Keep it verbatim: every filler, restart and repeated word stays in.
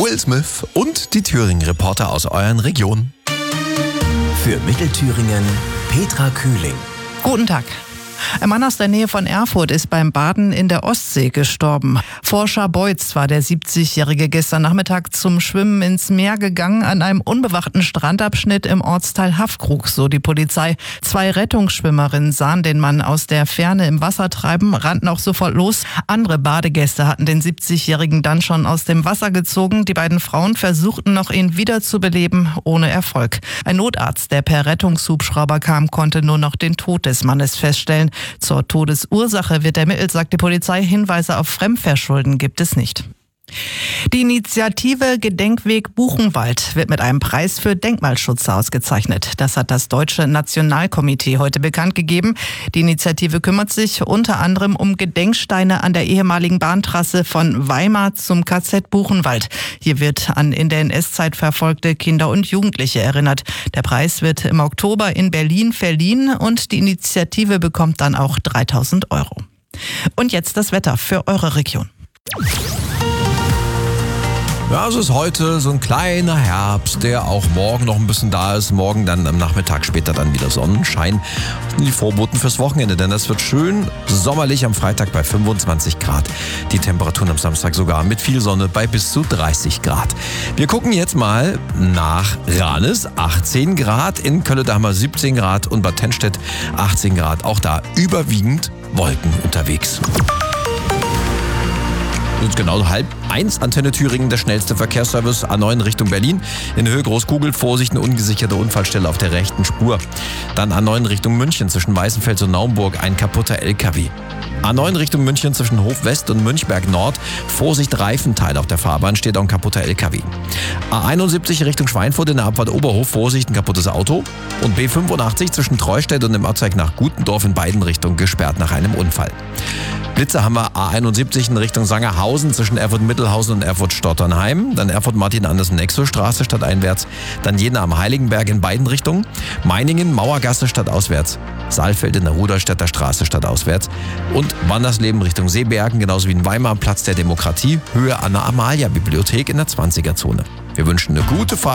Will Smith und die Thüringen-Reporter aus euren Regionen. Für Mittelthüringen Petra Kühling. Guten Tag. Ein Mann aus der Nähe von Erfurt ist beim Baden in der Ostsee gestorben. Vor Scharbeutz war der siebzigjährige gestern Nachmittag zum Schwimmen ins Meer gegangen, an einem unbewachten Strandabschnitt im Ortsteil Haffkrug, so die Polizei. Zwei Rettungsschwimmerinnen sahen den Mann aus der Ferne im Wasser treiben, rannten auch sofort los. Andere Badegäste hatten den siebzigjährigen dann schon aus dem Wasser gezogen. Die beiden Frauen versuchten noch, ihn wiederzubeleben, ohne Erfolg. Ein Notarzt, der per Rettungshubschrauber kam, konnte nur noch den Tod des Mannes feststellen. Zur Todesursache wird ermittelt, sagt die Polizei. Hinweise auf Fremdverschulden gibt es nicht. Die Initiative Gedenkweg Buchenwald wird mit einem Preis für Denkmalschutz ausgezeichnet. Das hat das Deutsche Nationalkomitee heute bekannt gegeben. Die Initiative kümmert sich unter anderem um Gedenksteine an der ehemaligen Bahntrasse von Weimar zum K Z Buchenwald. Hier wird an in der N S-Zeit verfolgte Kinder und Jugendliche erinnert. Der Preis wird im Oktober in Berlin verliehen und die Initiative bekommt dann auch dreitausend Euro. Und jetzt das Wetter für eure Region. Ja, es ist heute so ein kleiner Herbst, der auch morgen noch ein bisschen da ist. Morgen dann am Nachmittag, später dann wieder Sonnenschein. Die Vorboten fürs Wochenende, denn das wird schön sommerlich am Freitag bei fünfundzwanzig Grad. Die Temperaturen am Samstag sogar mit viel Sonne bei bis zu dreißig Grad. Wir gucken jetzt mal nach Ranis, achtzehn Grad. In Kölle, da haben wir siebzehn Grad und Bad Tennstedt achtzehn Grad. Auch da überwiegend Wolken unterwegs. Und genau halb eins, Antenne Thüringen, der schnellste Verkehrsservice, A neun Richtung Berlin. In Höhe Großkugel, Vorsicht, eine ungesicherte Unfallstelle auf der rechten Spur. Dann A neun Richtung München, zwischen Weißenfels und Naumburg, ein kaputter L K W. A neun Richtung München, zwischen Hof West und Münchberg Nord, Vorsicht, Reifenteil auf der Fahrbahn, steht auch ein kaputter L K W. A einundsiebzig Richtung Schweinfurt in der Abfahrt Oberhof, Vorsicht, ein kaputtes Auto. Und B fünfundachtzig zwischen Treustedt und dem Ortsteil nach Gutendorf in beiden Richtungen gesperrt nach einem Unfall. Blitze haben wir A einundsiebzig in Richtung Sangerhausen zwischen Erfurt-Mittelhausen und Erfurt-Stotternheim. Dann Erfurt-Martin-Andersen-Nexo-Straße stadteinwärts. Dann Jena am Heiligenberg in beiden Richtungen. Meiningen, Mauergasse stadtauswärts. Saalfeld in der Rudolstädter Straße stadtauswärts. Und Wandersleben Richtung Seebergen, genauso wie in Weimar, Platz der Demokratie, Höhe an der Amalia-Bibliothek in der zwanziger Zone. Wir wünschen eine gute Fahrt.